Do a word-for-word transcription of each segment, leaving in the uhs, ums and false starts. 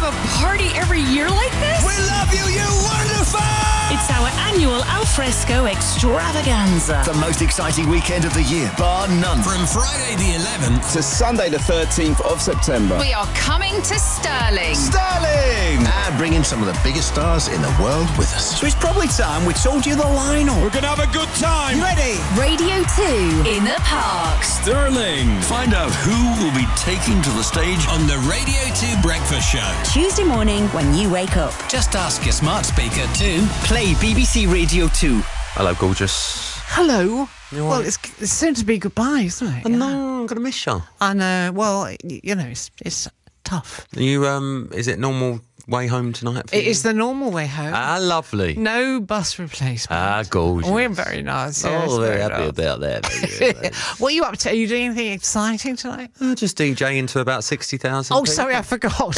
a party every year like this? We love you, you wonderful! It's our annual Alfresco extravaganza. The most exciting weekend of the year, bar none. From Friday the eleventh to Sunday the thirteenth of September. We are coming to Stirling. Stirling! And bringing some of the biggest stars in the world with us. So it's probably time we told you the lineup. We're going to have a good time. You ready? Radio two in the park. Stirling. Find out who will be taking to the stage On the Radio two Breakfast Show. Tuesday morning when you wake up. Just ask your smart speaker to Play B B C Radio two. Hello, gorgeous. Hello. You all Well, right? it's, it's soon to be goodbye, isn't it? I know, I'm going to miss you. I know. Well, y- you know, it's it's tough. Are you, um, is it normal way home tonight for It you? is the normal way home. Ah, lovely. No bus replacement. Ah, gorgeous. We're very nice. Yes, Oh, very very happy nice. about that. What are you up to? Are you doing anything exciting tonight? uh, just DJing to about sixty thousand Oh, people. sorry, I forgot.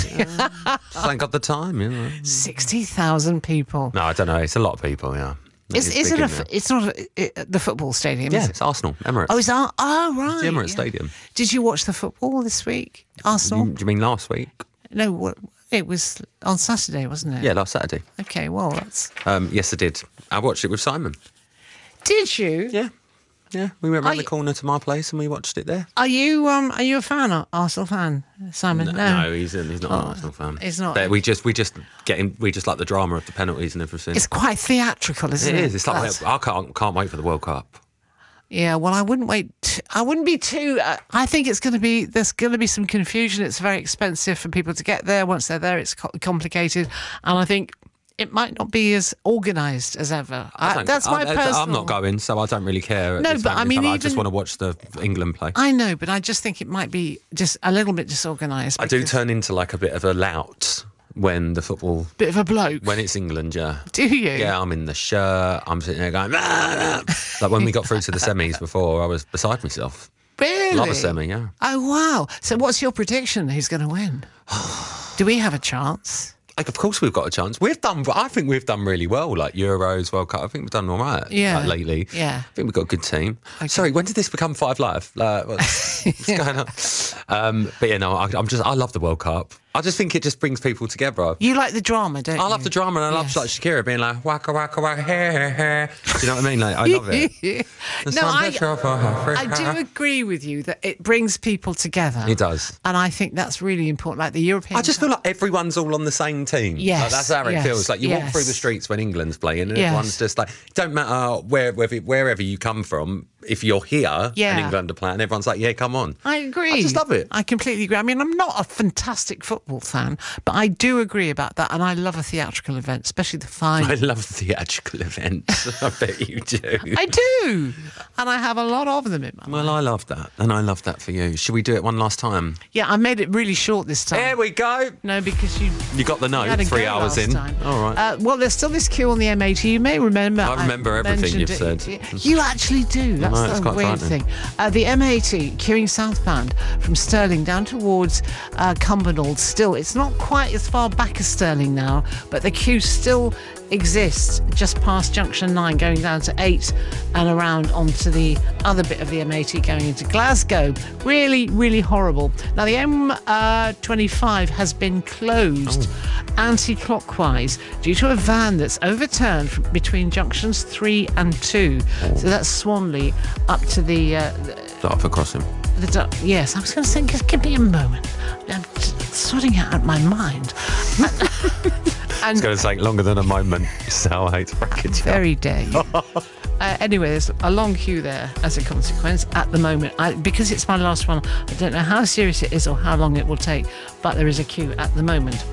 Thank God the time, you know. sixty thousand people. No, I don't know. It's a lot of people, yeah. Is, It's is big it a? in f- there. It's not a, it, the football stadium. Yeah, Is it? it's Arsenal, Emirates. Oh, it's Ar- oh right. the Emirates yeah. Stadium. Did you watch the football this week? Arsenal? You, do you mean last week? No, what? It was on Saturday, wasn't it? Yeah, last Saturday. Okay, well, that's. Um, yes, I did. I watched it with Simon. Did you? Yeah. Yeah, we went Are round the you- corner to my place and we watched it there. Are you um? Are you a fan, Ar- Arsenal fan, Simon? No, No, he's, he's not an Oh, Arsenal fan. he's not. But we just we just get him, we just like the drama of the penalties and everything. It's quite theatrical, isn't it it? is. It's like That's- I can't can't wait for the World Cup. Yeah, well, I wouldn't wait. T- I wouldn't be too. Uh, I think it's going to be. There's going to be some confusion. It's very expensive for people to get there. Once they're there, it's co- complicated, and I think it might not be as organised as ever. I don't- that's my I, personal. I'm not going, so I don't really care. at No, this but I moment in mean, time. I just even- want to watch the England play. I know, but I just think it might be just a little bit disorganised. I do because- turn into like a bit of a lout when the football Bit of a bloke. when it's England. Yeah. Do you? Yeah, I'm in the shirt. I'm sitting there going, "Ah, ah." Like when we got through to the semis before, I was beside myself. Really? Love a semi, yeah. Oh wow! So, what's your prediction? Who's going to win? Do we have a chance? Like, of course, we've got a chance. We've done. I think we've done really well. Like Euros, World Cup. I think we've done all right. Yeah. Like, lately. Yeah. I think we've got a good team. Sorry, when did this become Five Live? Like, what's, what's going on? Um, but yeah, no, I, I'm just. I love the World Cup. I just think it just brings people together. You like the drama, don't you? I love the drama, and I love Yes. like Shakira being like waka waka waka hair hair hair. Do you know what I mean? Like I love it. The No, sun I, picture of Africa. I do agree with you that it brings people together. It does. And I think that's really important. Like the European. I just feel like everyone's all on the same team. Yes, Like, that's how it yes, feels. Like you walk yes. through the streets when England's playing, and Yes. everyone's just like, it don't matter where, wherever, wherever you come from. If you're here Yeah. and England are playing, everyone's like, yeah, come on. I agree. I just love it. I completely agree. I mean, I'm not a fantastic football fan, but I do agree about that. And I love a theatrical event, especially the final. I love theatrical events. I bet you do. I do. And I have a lot of them in my Well, I love that, and I love that for you. Should we do it one last time? Yeah, I made it really short this time. There we go. No, because you You got the you had note a three go hours last in. time. All right. Uh, well, there's still this queue on the M eighty. You may remember. I remember everything mentioned you've it. said. You actually do. That's know, it's the quite weird frightening. thing. Uh, the M eighty queuing southbound from Stirling down towards uh, Cumbernauld. Still, it's not quite as far back as Stirling now, but the queue still exists just past junction nine, going down to eight and around onto the other bit of the M eighty going into Glasgow. Really, really horrible. Now, the M twenty-five has been closed anti-clockwise due to a van that's overturned from between junctions three and two. So that's Swanley up to the... Uh, Dartford Crossing. the du- yes, I was going to say, just give me a moment. I'm just sorting it out in my mind. And, It's going to take longer than a moment. So I hate to break it to you. very day. Uh, anyway, there's a long queue there as a consequence at the moment. I, because it's my last one, I don't know how serious it is or how long it will take, but there is a queue at the moment.